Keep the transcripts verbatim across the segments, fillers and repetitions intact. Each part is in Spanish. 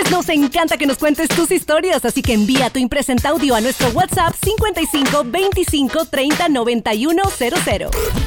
Impresentables nos encanta que nos cuentes tus historias, así que envía tu Impresenta audio a nuestro WhatsApp cincuenta y cinco veinticinco treinta noventa y uno cero cero.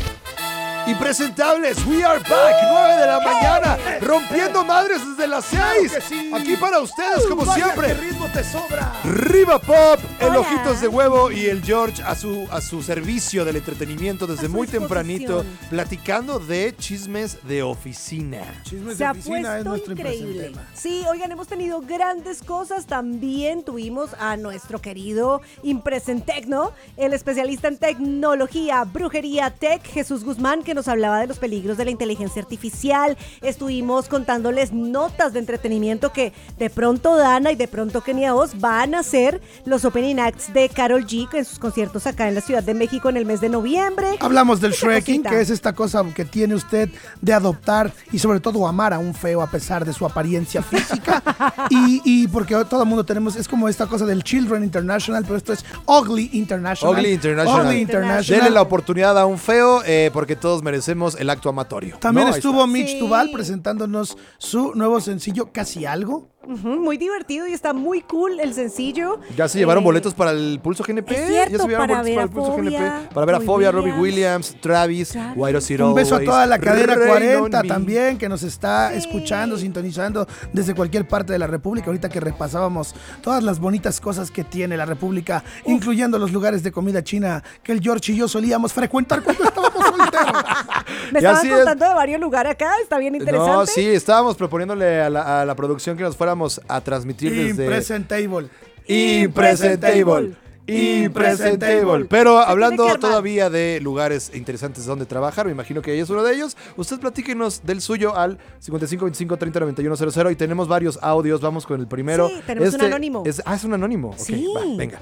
Impresentables, we are back, nueve de la mañana, rompiendo madres desde las seis. Claro que sí. Aquí para ustedes, como Vaya, siempre. ¿qué ritmo te sobra? Riva Pop, el Hola. Ojitos de Huevo y el George a su, a su servicio del entretenimiento desde A su muy tempranito, disposición. platicando de chismes de oficina. Chismes Se de ha oficina es puesto nuestro increíble. impresentema. Sí, oigan, hemos tenido grandes cosas. También tuvimos a nuestro querido Impresentecno, el especialista en tecnología, brujería, tech, Jesús Guzmán, que nos hablaba de los peligros de la inteligencia artificial. Estuvimos contándoles notas de entretenimiento que de pronto Dana y de pronto Kenia Oz van a hacer los opening acts de Karol G en sus conciertos acá en la Ciudad de México en el mes de noviembre. Hablamos del Esa shrekking, cosita. que es esta cosa que tiene usted de adoptar y sobre todo amar a un feo a pesar de su apariencia física. y, y porque todo el mundo tenemos, es como esta cosa del Children International, pero esto es Ugly International. Ugly International. Ugly International. Denle la oportunidad a un feo eh, porque todos merecemos el acto amatorio. También ¿No? Ahí estuvo está. Mitch Sí. Duval presentándonos su nuevo sencillo, Casi Algo. Ujú, muy divertido y está muy cool el sencillo. Ya se llevaron Eh, boletos para el Pulso G N P. es cierto, ya se llevaron para boletos ver para a el Pulso Fobia, G N P. Para ver a Robbie Fobia, Robbie Williams. Williams, Travis, Travis. Why Does It Un beso a Always toda la cadena Rain on cuarenta Me? también, que nos está Sí. escuchando, sintonizando desde cualquier parte de la República. Ahorita que repasábamos todas las bonitas cosas que tiene la República, incluyendo los lugares de comida china que el George y yo solíamos frecuentar cuando estábamos solteros. Me Y estaban así es. contando de varios lugares acá, está bien interesante. No, sí, estábamos proponiéndole a la, a la producción que nos fuéramos a transmitir desde Impresentable. Impresentable. Impresentable. Pero Se tiene hablando que armar. todavía de lugares interesantes donde trabajar, me imagino que ahí es uno de ellos. Usted platíquenos del suyo al cincuenta y cinco veinticinco treinta noventa y uno cero cero y tenemos varios audios. Vamos con el primero. Sí, tenemos un anónimo. Es, ah, es un anónimo. Ok, Sí. va, venga.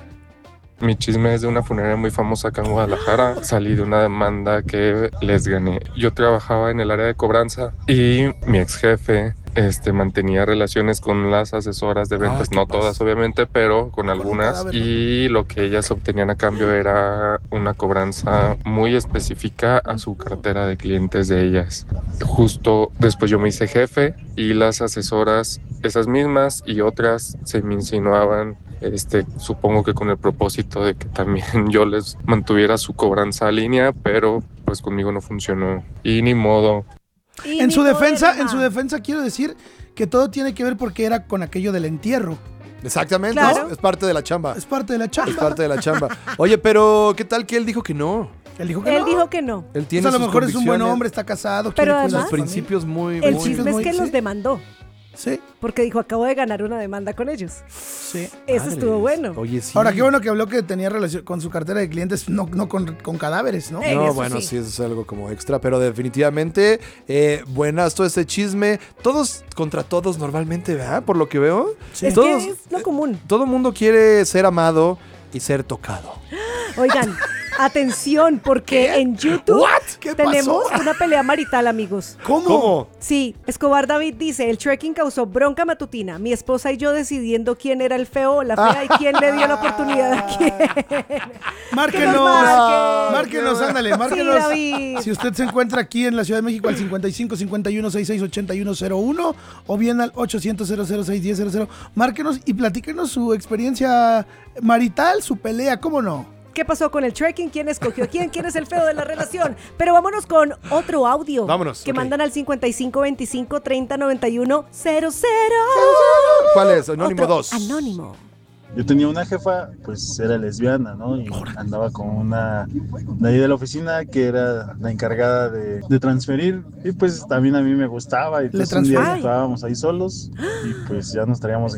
Mi chisme es de una funeraria muy famosa acá en Guadalajara. Salí de una demanda que les gané. Yo trabajaba en el área de cobranza y mi ex jefe este, mantenía relaciones con las asesoras de ventas, Ah, ¿qué no pasa? todas obviamente, pero con un algunas. cadáver. Y lo que ellas obtenían a cambio era una cobranza muy específica a su cartera de clientes de ellas. Justo después yo me hice jefe y las asesoras, esas mismas y otras, se me insinuaban, este, supongo que con el propósito de que también yo les mantuviera su cobranza a línea, pero pues conmigo no funcionó. Y ni modo. Y En ni su modo defensa, de en su nada. defensa quiero decir que todo tiene que ver porque era con aquello del entierro. Exactamente. Claro. ¿no? Es parte de la chamba. Es parte de la Es chamba. parte de la chamba. Oye, pero ¿qué tal que él dijo que no? Él dijo que Él no. dijo que no. Él Pues tiene a lo sus mejor es un buen convicciones, hombre, está casado, Pero quiere cuidar sus además, su familia. principios muy, El muy... chisme es muy- que sí. los demandó, Sí, porque dijo, acabo de ganar una demanda con ellos. sí. Eso Madres. estuvo bueno. Oye, sí. Ahora, qué bueno que habló que tenía relación con su cartera de clientes, no, no con, con cadáveres, ¿no? Eh, No, eso bueno, sí. sí. eso es algo como extra, pero definitivamente, eh, buenas todo este chisme. Todos contra todos normalmente, ¿verdad? Por lo que veo. Sí. Es Todos, que es lo común. todo mundo quiere ser amado y ser tocado. Oigan, atención, porque en YouTube What? ¿Qué tenemos pasó? una pelea marital, amigos. ¿Cómo? ¿Cómo? Sí, Escobar David dice, el trekking causó bronca matutina. Mi esposa y yo decidiendo quién era el feo o la fea y quién le dio la oportunidad a quién. Márquenos, Que nos marquen. márquenos, ándale, márquenos. David. Si usted se encuentra aquí en la Ciudad de México al cincuenta y cinco cincuenta y uno sesenta y seis ochenta y uno cero uno o bien al ochocientos cero cero seis diez cero cero, márquenos y platíquenos su experiencia marital, su pelea, ¿cómo no? ¿Qué pasó con el trekking? ¿Quién escogió a quién? ¿Quién es el feo de la relación? Pero vámonos con otro audio. Vámonos, Que ok. mandan al cincuenta y cinco veinticinco treinta noventa y uno cero cero. ¿Cuál es? Anónimo Otro dos. Anónimo. Yo tenía una jefa, pues era lesbiana, ¿no? Y andaba con una de ahí de la oficina que era la encargada de, de transferir. Y pues también a mí me gustaba. Y pues un día transfiere. estábamos ahí solos y pues ya nos traíamos